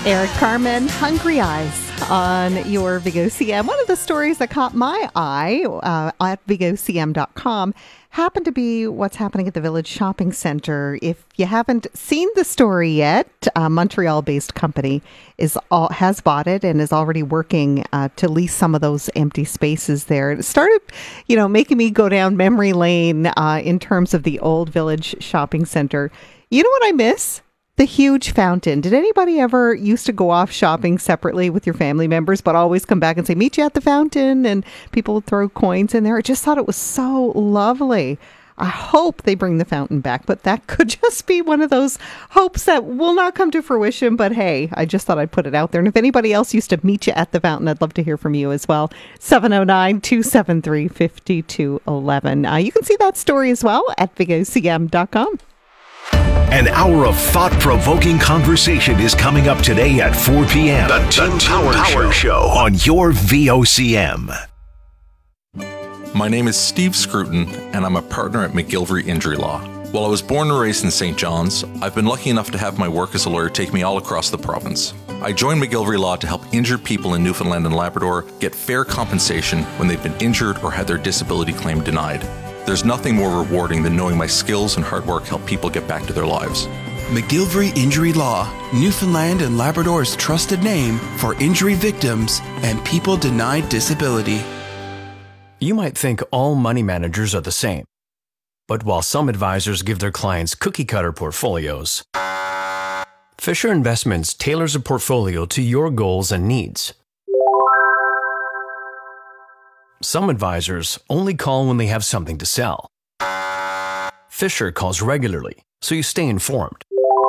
Eric Carmen, Hungry Eyes on your Vigo CM. One of the stories that caught my eye at VigoCM.com happened to be what's happening at the Village Shopping Centre. If you haven't seen the story yet, a Montreal-based company has bought it and is already working to lease some of those empty spaces there. It started, making me go down memory lane in terms of the old Village Shopping Centre. You know what I miss? The huge fountain. Did anybody ever used to go off shopping separately with your family members, but always come back and say, meet you at the fountain, and people would throw coins in there? I just thought it was so lovely. I hope they bring the fountain back, but that could just be one of those hopes that will not come to fruition. But hey, I just thought I'd put it out there. And if anybody else used to meet you at the fountain, I'd love to hear from you as well. 709-273-5211. You can see that story as well at VigoCM.com. An hour of thought-provoking conversation is coming up today at 4 p.m. The Tim Power Show on your VOCM. My name is Steve Scruton, and I'm a partner at McGillivray Injury Law. While I was born and raised in St. John's, I've been lucky enough to have my work as a lawyer take me all across the province. I joined McGillivray Law to help injured people in Newfoundland and Labrador get fair compensation when they've been injured or had their disability claim denied. There's nothing more rewarding than knowing my skills and hard work help people get back to their lives. McGillivray Injury Law, Newfoundland and Labrador's trusted name for injury victims and people denied disability. You might think all money managers are the same. But while some advisors give their clients cookie-cutter portfolios, Fisher Investments tailors a portfolio to your goals and needs. Some advisors only call when they have something to sell. Fisher calls regularly, so you stay informed.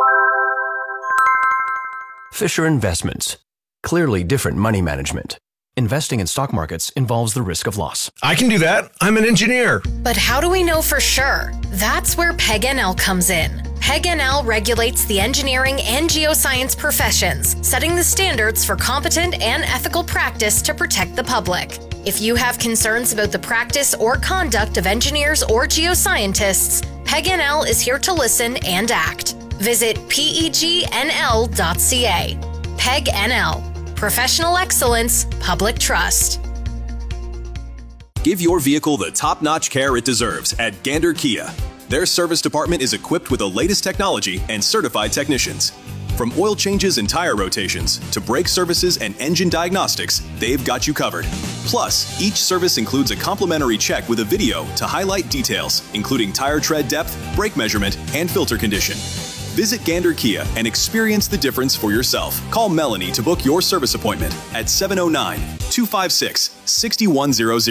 Fisher Investments. Clearly different money management. Investing in stock markets involves the risk of loss. I can do that. I'm an engineer. But how do we know for sure? That's where PEG-NL comes in. PEG-NL regulates the engineering and geoscience professions, setting the standards for competent and ethical practice to protect the public. If you have concerns about the practice or conduct of engineers or geoscientists, PEG-NL is here to listen and act. Visit PEGNL.ca. PEG-NL. Professional excellence, public trust. Give your vehicle the top-notch care it deserves at Gander Kia. Their service department is equipped with the latest technology and certified technicians. From oil changes and tire rotations to brake services and engine diagnostics, they've got you covered. Plus, each service includes a complimentary check with a video to highlight details, including tire tread depth, brake measurement, and filter condition. Visit Gander Kia and experience the difference for yourself. Call Melanie to book your service appointment at 709-256-6100.